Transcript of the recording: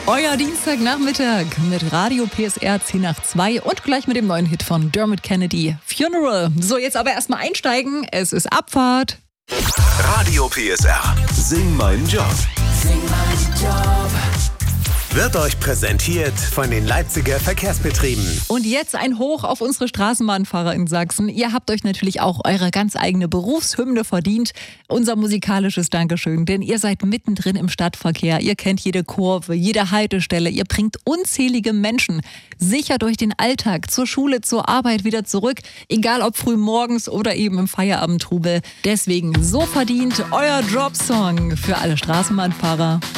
Euer Dienstagnachmittag mit Radio PSR 10 nach 2 und gleich mit dem neuen Hit von Dermot Kennedy, Funeral. So, jetzt aber erstmal einsteigen. Es ist Abfahrt. Radio PSR. Sing meinen Job. Sing meinen Job. Wird euch präsentiert von den Leipziger Verkehrsbetrieben. Und jetzt ein Hoch auf unsere Straßenbahnfahrer in Sachsen. Ihr habt euch natürlich auch eure ganz eigene Berufshymne verdient. Unser musikalisches Dankeschön, denn ihr seid mittendrin im Stadtverkehr. Ihr kennt jede Kurve, jede Haltestelle. Ihr bringt unzählige Menschen sicher durch den Alltag, zur Schule, zur Arbeit wieder zurück. Egal ob früh morgens oder eben im Feierabendtrubel. Deswegen so verdient euer Dropsong für alle Straßenbahnfahrer.